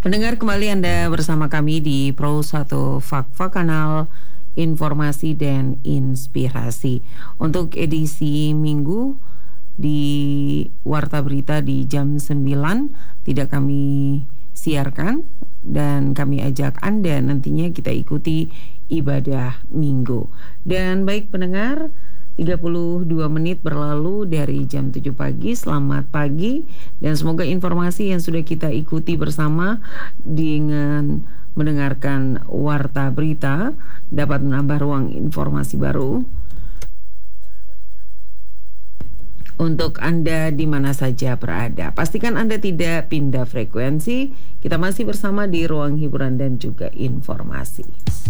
Pendengar, kembali Anda bersama kami di Pro 1 Fakfa, kanal informasi dan inspirasi. Untuk edisi Minggu di Warta Berita di jam 9 tidak kami siarkan, dan kami ajak Anda nantinya kita ikuti ibadah Minggu. Dan baik pendengar, 32 menit berlalu dari jam 7 pagi. Selamat pagi, dan semoga informasi yang sudah kita ikuti bersama dengan mendengarkan Warta Berita dapat menambah ruang informasi baru untuk Anda di mana saja berada. Pastikan Anda tidak pindah frekuensi. Kita masih bersama di ruang hiburan dan juga informasi.